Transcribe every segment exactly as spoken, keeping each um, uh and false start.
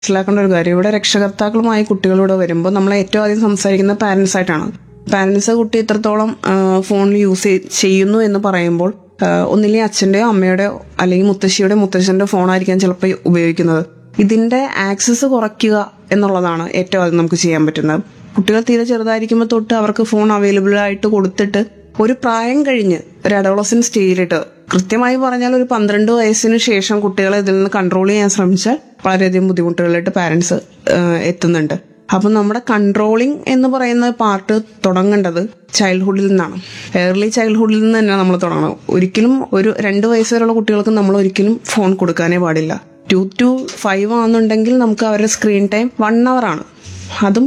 മനസ്സിലാക്കേണ്ട ഒരു കാര്യം, ഇവിടെ രക്ഷകർത്താക്കളുമായി കുട്ടികളിവിടെ വരുമ്പോൾ നമ്മൾ ഏറ്റവും ആദ്യം സംസാരിക്കുന്ന പാരന്റ്സ് ആയിട്ടാണ്. പാരന്റ്സ് കുട്ടി എത്രത്തോളം ഫോണിൽ യൂസ് ചെയ്യുന്നു എന്ന് പറയുമ്പോൾ ഒന്നില്ലെങ്കിൽ അച്ഛൻ്റെയോ അമ്മയുടെയോ അല്ലെങ്കിൽ മുത്തശ്ശിയുടെ മുത്തശ്ശൻ്റെ ഫോണായിരിക്കാം ചിലപ്പോൾ ഉപയോഗിക്കുന്നത്. ഇതിന്റെ ആക്സസ് കുറയ്ക്കുക എന്നുള്ളതാണ് ഏറ്റവും ആദ്യം നമുക്ക് ചെയ്യാൻ പറ്റുന്നത്. കുട്ടികൾ തീരെ ചെറുതായിരിക്കുമ്പോൾ തൊട്ട് അവർക്ക് ഫോൺ അവൈലബിൾ ആയിട്ട് കൊടുത്തിട്ട് ഒരു പ്രായം കഴിഞ്ഞ് ഒരു അഡോളസന്റ് സ്റ്റേജിലിട്ട്, കൃത്യമായി പറഞ്ഞാൽ ഒരു പന്ത്രണ്ട് വയസ്സിന് ശേഷം കുട്ടികളെ ഇതിൽ നിന്ന് കൺട്രോൾ ചെയ്യാൻ ശ്രമിച്ചാൽ വളരെയധികം ബുദ്ധിമുട്ടുകളിലായിട്ട് പാരന്റ്സ് എത്തുന്നുണ്ട്. അപ്പം നമ്മുടെ കൺട്രോളിങ് എന്ന് പറയുന്ന പാർട്ട് തുടങ്ങേണ്ടത് ചൈൽഡ്ഹുഡിൽ നിന്നാണ്. ഏർലി ചൈൽഡ്ഹുഡിൽ നിന്ന് തന്നെ നമ്മൾ തുടങ്ങണം. ഒരിക്കലും ഒരു രണ്ട് വയസ്സ് വരെയുള്ള കുട്ടികൾക്ക് നമ്മൾ ഒരിക്കലും ഫോൺ കൊടുക്കാനേ പാടില്ല. ടു ടു ഫൈവ് ആണെന്നുണ്ടെങ്കിൽ നമുക്ക് അവരുടെ സ്ക്രീൻ ടൈം വൺ അവർ ആണ്. അതും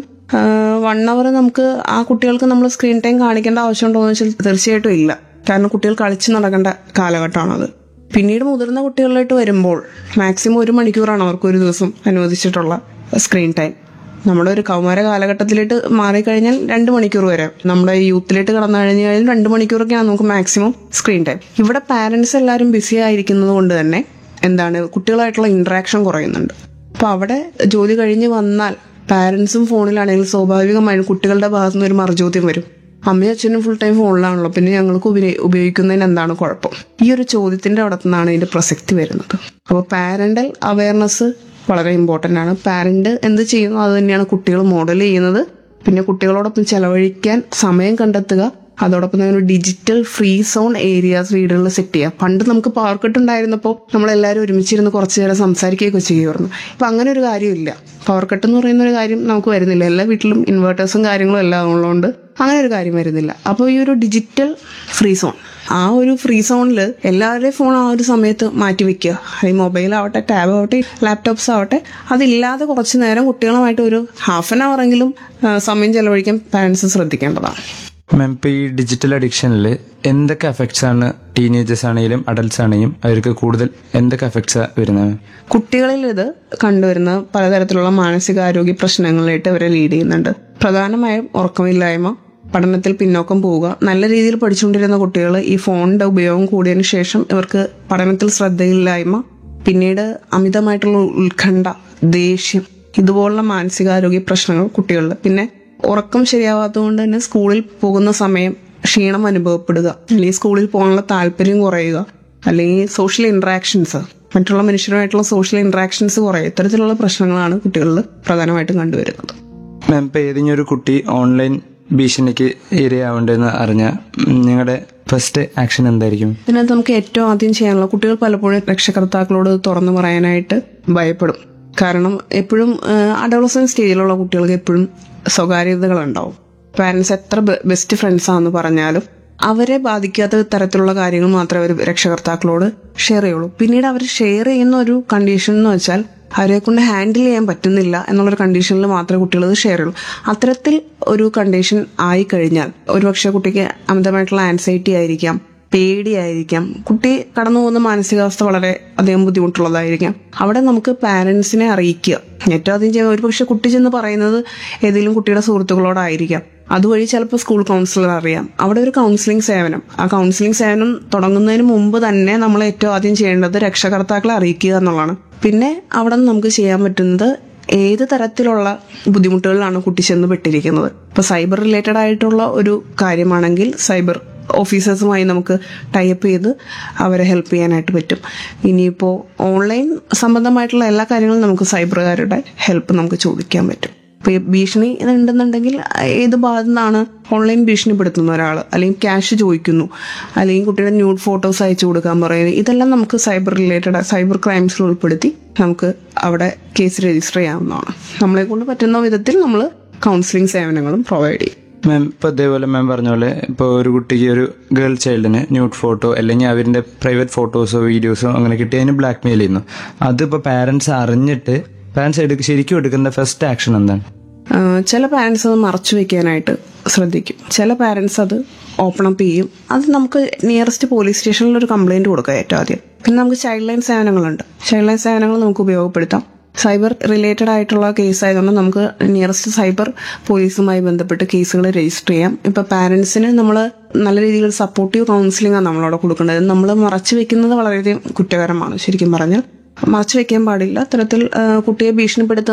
വൺ അവർ നമുക്ക് ആ കുട്ടികൾക്ക് നമ്മൾ സ്ക്രീൻ ടൈം കാണിക്കേണ്ട ആവശ്യമുണ്ടോ എന്ന് വെച്ചാൽ തീർച്ചയായിട്ടും ഇല്ല. കാരണം കുട്ടികൾ കളിച്ച് നടക്കേണ്ട കാലഘട്ടമാണത്. പിന്നീട് മുതിർന്ന കുട്ടികളിലോട്ട് വരുമ്പോൾ മാക്സിമം ഒരു മണിക്കൂറാണ് അവർക്ക് ഒരു ദിവസം അനുവദിച്ചിട്ടുള്ള സ്ക്രീൻ ടൈം. നമ്മുടെ ഒരു കൗമാര കാലഘട്ടത്തിലേക്ക് മാറിക്കഴിഞ്ഞാൽ രണ്ട് മണിക്കൂർ വരെ, നമ്മുടെ യൂത്തിലേക്ക് കടന്നു കഴിഞ്ഞു കഴിഞ്ഞാൽ രണ്ട് മണിക്കൂറൊക്കെയാണ് നമുക്ക് മാക്സിമം സ്ക്രീൻ ടൈം. ഇവിടെ പാരന്റ്സ് എല്ലാവരും ബിസി ആയിരിക്കുന്നത് കൊണ്ട് തന്നെ എന്താണ് കുട്ടികളായിട്ടുള്ള ഇന്ററാക്ഷൻ കുറയുന്നുണ്ട്. അപ്പൊ അവിടെ ജോലി കഴിഞ്ഞ് വന്നാൽ പാരന്റ്സും ഫോണിലാണെങ്കിൽ സ്വാഭാവികമായും കുട്ടികളുടെ ഭാഗത്തു നിന്ന് ഒരു മറുചോദ്യം വരും. അമ്മയും അച്ഛനും ഫുൾ ടൈം ഫോണിലാണല്ലോ, പിന്നെ ഞങ്ങൾക്ക് ഉപയോഗിക്കുന്നതിന് എന്താണ് കുഴപ്പം? ഈ ഒരു ചോദ്യത്തിന്റെ അവിടെ നിന്നാണ് ഇതിന്റെ പ്രസക്തി വരുന്നത്. അപ്പോൾ പാരന്റൽ അവയർനെസ് വളരെ ഇമ്പോർട്ടന്റ് ആണ്. പാരന്റ് എന്ത് ചെയ്യുന്നു അത് തന്നെയാണ് കുട്ടികൾ മോഡൽ ചെയ്യുന്നത്. പിന്നെ കുട്ടികളോടൊപ്പം ചെലവഴിക്കാൻ സമയം കണ്ടെത്തുക, അതോടൊപ്പം തന്നെ ഒരു ഡിജിറ്റൽ ഫ്രീ സോൺ ഏരിയാസ് വീടുകളിൽ സെറ്റ് ചെയ്യുക. പണ്ട് നമുക്ക് പവർ കട്ട് ഉണ്ടായിരുന്നപ്പോൾ നമ്മളെല്ലാവരും ഒരുമിച്ചിരുന്ന് കുറച്ചു നേരം സംസാരിക്കുകയൊക്കെ ചെയ്യുമായിരുന്നു. ഇപ്പം അങ്ങനെ ഒരു കാര്യമില്ല. പവർ കട്ട് എന്ന് പറയുന്ന ഒരു കാര്യം നമുക്ക് വരുന്നില്ല. എല്ലാ വീട്ടിലും ഇൻവേർട്ടേഴ്സും കാര്യങ്ങളും എല്ലാം ഉള്ളതുകൊണ്ട് അങ്ങനെ ഒരു കാര്യം വരുന്നില്ല. അപ്പോൾ ഈ ഒരു ഡിജിറ്റൽ ഫ്രീ സോൺ, ആ ഒരു ഫ്രീ സോണിൽ എല്ലാവരുടെയും ഫോൺ ആ ഒരു സമയത്ത് മാറ്റി വെക്കുക. ഈ മൊബൈൽ ആവട്ടെ, ടാബ് ആവട്ടെ, ലാപ്ടോപ്സ് ആവട്ടെ, അതില്ലാതെ കുറച്ചു നേരം കുട്ടികളുമായിട്ട് ഒരു ഹാഫ് ആൻ അവർ എങ്കിലും സമയം ചെലവഴിക്കാൻ പാരന്റ്സ് ശ്രദ്ധിക്കേണ്ടതാണ്. മാം, ഇപ്പോൾ ഈ ഡിജിറ്റൽ അഡിക്ഷനിൽ എന്തൊക്കെ എഫക്ട്സ് ആണ് ടീനേജേഴ്സ് ആണെങ്കിലും അഡൽട്സ് ആണെങ്കിലും അവർക്ക് കൂടുതൽ എന്തൊക്കെ എഫക്ട്സ് വരുന്നത്? കുട്ടികളിൽ ഇത് കണ്ടുവരുന്ന പലതരത്തിലുള്ള മാനസികാരോഗ്യ പ്രശ്നങ്ങളിലായിട്ട് അവരെ ലീഡ് ചെയ്യുന്നുണ്ട്. പ്രധാനമായും ഉറക്കമില്ലായ്മ, പഠനത്തിൽ പിന്നോക്കം പോവുക. നല്ല രീതിയിൽ പഠിച്ചുകൊണ്ടിരുന്ന കുട്ടികൾ ഈ ഫോണിന്റെ ഉപയോഗം കൂടിയതിനു ശേഷം ഇവർക്ക് പഠനത്തിൽ ശ്രദ്ധയില്ലായ്മ, പിന്നീട് അമിതമായിട്ടുള്ള ഉത്കണ്ഠ, ദേഷ്യം, ഇതുപോലുള്ള മാനസികാരോഗ്യ പ്രശ്നങ്ങൾ കുട്ടികളിൽ. പിന്നെ ഉറക്കം ശരിയാവാത്തതുകൊണ്ട് തന്നെ സ്കൂളിൽ പോകുന്ന സമയം ക്ഷീണം അനുഭവപ്പെടുക, അല്ലെങ്കിൽ സ്കൂളിൽ പോകാനുള്ള താല്പര്യം കുറയുക, അല്ലെങ്കിൽ സോഷ്യൽ ഇന്ററാക്ഷൻസ്, മറ്റുള്ള മനുഷ്യരുമായിട്ടുള്ള സോഷ്യൽ ഇന്ററാക്ഷൻസ് കുറയുക. ഇത്തരത്തിലുള്ള പ്രശ്നങ്ങളാണ് കുട്ടികളിൽ പ്രധാനമായിട്ടും കണ്ടുവരുന്നത്. മാം, ഇപ്പോൾ ഏതെങ്കിലും ഒരു കുട്ടി ഓൺലൈൻ ഭീഷണിക്ക് ഇരയാവേണ്ടതെന്ന് അറിഞ്ഞാൽ നിങ്ങളുടെ ഫസ്റ്റ് ആക്ഷൻ എന്തായിരിക്കും? ഇതിനകത്ത് നമുക്ക് ഏറ്റവും ആദ്യം ചെയ്യാനുള്ള, കുട്ടികൾ പലപ്പോഴും രക്ഷകർത്താക്കളോട് തുറന്നു പറയാനായിട്ട് ഭയപ്പെടും. കാരണം എപ്പോഴും അഡോളസന്റ് സ്റ്റേജിലുള്ള കുട്ടികൾക്ക് എപ്പോഴും സ്വകാര്യതകളുണ്ടാവും. പാരന്റ്സ് എത്ര ബെസ്റ്റ് ഫ്രണ്ട്സ് ആണെന്ന് പറഞ്ഞാലും അവരെ ബാധിക്കാത്ത തരത്തിലുള്ള കാര്യങ്ങൾ മാത്രമേ അവർ രക്ഷകർത്താക്കളോട് ഷെയർ ചെയ്യുള്ളൂ. പിന്നീട് അവർ ഷെയർ ചെയ്യുന്ന ഒരു കണ്ടീഷൻ എന്ന് വെച്ചാൽ അവരെ കൊണ്ട് ഹാൻഡിൽ ചെയ്യാൻ പറ്റുന്നില്ല എന്നുള്ളൊരു കണ്ടീഷനിൽ മാത്രമേ കുട്ടികൾ ഇത് ഷെയർ ചെയ്യുള്ളൂ. അത്തരത്തിൽ ഒരു കണ്ടീഷൻ ആയി കഴിഞ്ഞാൽ ഒരുപക്ഷെ കുട്ടിക്ക് അമിതമായിട്ടുള്ള ആൻസൈറ്റി ആയിരിക്കാം, പേടിയായിരിക്കാം, കുട്ടി കടന്നു പോകുന്ന മാനസികാവസ്ഥ വളരെ അധികം ബുദ്ധിമുട്ടുള്ളതായിരിക്കാം. അവിടെ നമുക്ക് പാരന്റ്സിനെ അറിയിക്കുക. ഏറ്റവും ആദ്യം ചെയ്യുന്ന, ഒരുപക്ഷെ കുട്ടി ചെന്ന് പറയുന്നത് ഏതെങ്കിലും കുട്ടിയുടെ സുഹൃത്തുക്കളോടായിരിക്കാം. അതുവഴി ചിലപ്പോൾ സ്കൂൾ കൗൺസിലർ അറിയാം. അവിടെ ഒരു കൗൺസിലിംഗ് സേവനം, ആ കൗൺസിലിംഗ് സേവനം തുടങ്ങുന്നതിന് മുമ്പ് തന്നെ നമ്മൾ ഏറ്റവും ആദ്യം ചെയ്യേണ്ടത് രക്ഷകർത്താക്കളെ അറിയിക്കുക എന്നുള്ളതാണ്. പിന്നെ അവിടെ നിന്ന് നമുക്ക് ചെയ്യാൻ പറ്റുന്നത് ഏത് തരത്തിലുള്ള ബുദ്ധിമുട്ടുകളിലാണ് കുട്ടി ചെന്ന് പെട്ടിരിക്കുന്നത്. ഇപ്പൊ സൈബർ റിലേറ്റഡ് ആയിട്ടുള്ള ഒരു കാര്യമാണെങ്കിൽ സൈബർ ഓഫീസേഴ്സുമായി നമുക്ക് ടൈപ്പ് ചെയ്ത് അവരെ ഹെൽപ്പ് ചെയ്യാനായിട്ട് പറ്റും. ഇനിയിപ്പോൾ ഓൺലൈൻ സംബന്ധമായിട്ടുള്ള എല്ലാ കാര്യങ്ങളും നമുക്ക് സൈബറുകാരുടെ ഹെൽപ്പ് നമുക്ക് ചോദിക്കാൻ പറ്റും. ഇപ്പോൾ ഭീഷണി ഉണ്ടെന്നുണ്ടെങ്കിൽ ഏത് ഭാഗത്തു നിന്നാണ് ഓൺലൈൻ ഭീഷണിപ്പെടുത്തുന്ന ഒരാൾ, അല്ലെങ്കിൽ ക്യാഷ് ചോദിക്കുന്നു, അല്ലെങ്കിൽ കുട്ടിയുടെ ന്യൂഡ് ഫോട്ടോസ് അയച്ചു കൊടുക്കാൻ പറയുന്നത്, ഇതെല്ലാം നമുക്ക് സൈബർ റിലേറ്റഡ് സൈബർ ക്രൈംസിൽ ഉൾപ്പെടുത്തി നമുക്ക് അവിടെ കേസ് രജിസ്റ്റർ ചെയ്യാവുന്നതാണ്. നമ്മളെ കൊണ്ട് പറ്റുന്ന വിധത്തിൽ നമ്മൾ കൗൺസിലിംഗ് സേവനങ്ങളും പ്രൊവൈഡ് ചെയ്യും. മാം, ഇപ്പോൾ അതേപോലെ മാം പറഞ്ഞ പോലെ ഇപ്പോൾ ഒരു കുട്ടിക്ക്, ഒരു ഗേൾ ചൈൽഡിന് ന്യൂഡ് ഫോട്ടോ അല്ലെങ്കിൽ അവരുടെ പ്രൈവറ്റ് ഫോട്ടോസോ വീഡിയോസോ അങ്ങനെ കിട്ടി അതിന് ബ്ലാക്ക് മെയിൽ ചെയ്യുന്നു. അതിപ്പോൾ പാരന്റ്സ് അറിഞ്ഞിട്ട് പാരന്റ്സ് എടുക്ക ശരിക്കും എടുക്കുന്ന ഫസ്റ്റ് ആക്ഷൻ എന്താണ്? ചില പാരന്റ്സ് അത് മറച്ചു വെക്കാനായിട്ട് ശ്രദ്ധിക്കും. ചില പാരന്റ്സ് അത് ഓപ്പൺ അപ്പ് ചെയ്യും. അത് നമുക്ക് നിയറസ്റ്റ് പോലീസ് സ്റ്റേഷനിൽ ഒരു കംപ്ലൈന്റ് കൊടുക്കാം ഏറ്റവും ആദ്യം. പിന്നെ നമുക്ക് ചൈൽഡ് ലൈൻ സേവനങ്ങളുണ്ട്. ചൈൽഡ് ലൈൻ സേവനങ്ങൾ നമുക്ക് ഉപയോഗപ്പെടുത്താം. സൈബർ റിലേറ്റഡ് ആയിട്ടുള്ള കേസ് ആയതുകൊണ്ട് നമുക്ക് നിയറസ്റ്റ് സൈബർ പോലീസുമായി ബന്ധപ്പെട്ട് കേസുകൾ രജിസ്റ്റർ ചെയ്യാം. ഇപ്പൊ പാരന്റ്സിന് നമ്മൾ നല്ല രീതിയിൽ സപ്പോർട്ടീവ് കൗൺസിലിംഗ് ആണ് നമ്മളവിടെ കൊടുക്കേണ്ടത്. നമ്മൾ മറച്ചു വെക്കുന്നത് വളരെയധികം കുറ്റകരമാണ് ശരിക്കും പറഞ്ഞാൽ. മറച്ചു വെക്കാൻ പാടില്ല. അത്തരത്തിൽ ആ, കുട്ടിയെ ഭീഷണിപ്പെടുത്തുക